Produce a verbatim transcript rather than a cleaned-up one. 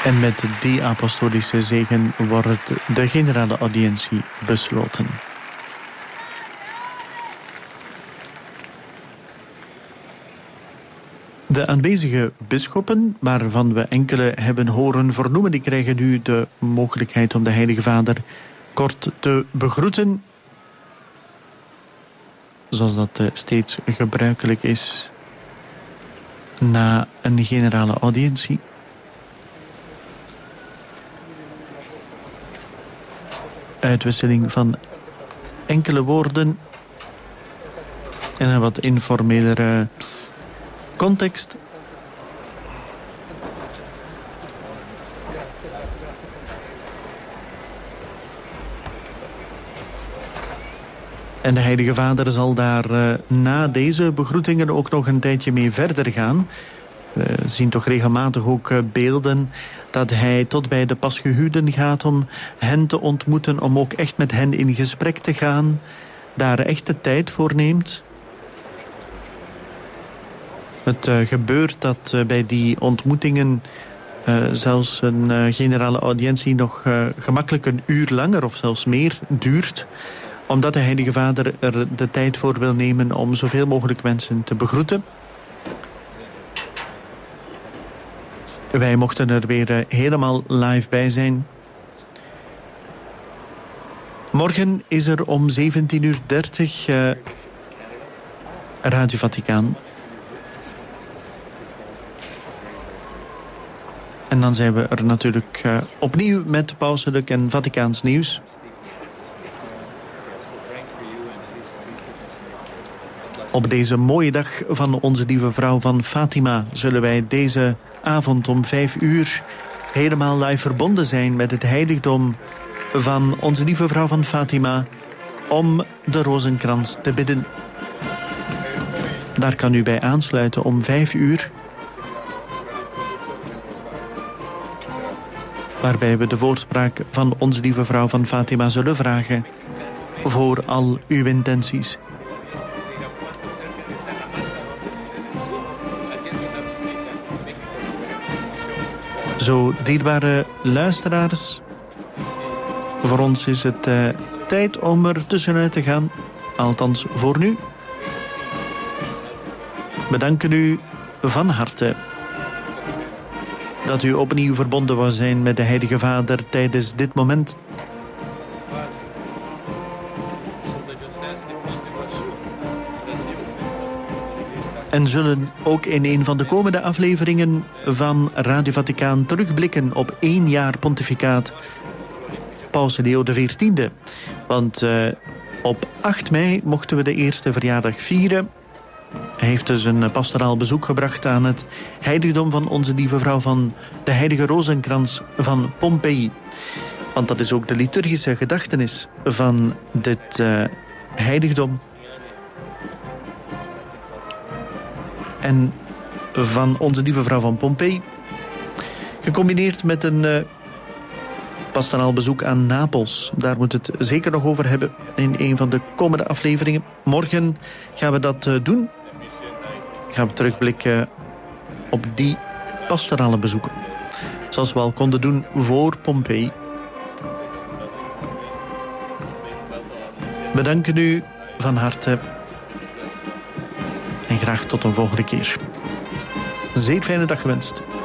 En met die apostolische zegen wordt de generale audiëntie besloten. De aanwezige bisschoppen, waarvan we enkele hebben horen vernoemen, die krijgen nu de mogelijkheid om de Heilige Vader kort te begroeten. Zoals dat steeds gebruikelijk is na een generale audiëntie. Uitwisseling van enkele woorden en een wat informelere context. En de Heilige Vader zal daar uh, na deze begroetingen ook nog een tijdje mee verder gaan. We zien toch regelmatig ook uh, beelden dat hij tot bij de pasgehuwden gaat om hen te ontmoeten, om ook echt met hen in gesprek te gaan, daar echt de tijd voor neemt. Het uh, gebeurt dat uh, bij die ontmoetingen uh, zelfs een uh, generale audiëntie nog uh, gemakkelijk een uur langer of zelfs meer duurt, omdat de Heilige Vader er de tijd voor wil nemen om zoveel mogelijk mensen te begroeten. Wij mochten er weer uh, helemaal live bij zijn. Morgen is er om zeventien uur dertig uh, Radio Vaticaan. En dan zijn we er natuurlijk uh, opnieuw met pauselijk en Vaticaans nieuws. Op deze mooie dag van onze lieve vrouw van Fatima zullen wij deze avond om vijf uur helemaal live verbonden zijn met het heiligdom van onze lieve vrouw van Fatima om de rozenkrans te bidden. Daar kan u bij aansluiten om vijf uur. Waarbij we de voorspraak van onze lieve vrouw van Fatima zullen vragen voor al uw intenties. Zo, dierbare luisteraars, voor ons is het uh, tijd om er tussenuit te gaan. Althans, voor nu. We danken u van harte dat u opnieuw verbonden was zijn met de Heilige Vader tijdens dit moment. En zullen ook in een van de komende afleveringen van Radio Vaticaan terugblikken op één jaar pontificaat Paus Leo de veertiende. Want uh, op acht mei mochten we de eerste verjaardag vieren. Hij heeft dus een pastoraal bezoek gebracht aan het heiligdom van onze lieve vrouw van de heilige rozenkrans van Pompeii. Want dat is ook de liturgische gedachtenis van dit uh, heiligdom. En van onze lieve vrouw van Pompeii. Gecombineerd met een uh, pastoraal bezoek aan Napels. Daar moet het zeker nog over hebben in een van de komende afleveringen. Morgen gaan we dat uh, doen. Gaan we terugblikken op die pastorale bezoeken. Zoals we al konden doen voor Pompeii. Bedanken u van harte. En graag tot een volgende keer. Een zeer fijne dag gewenst.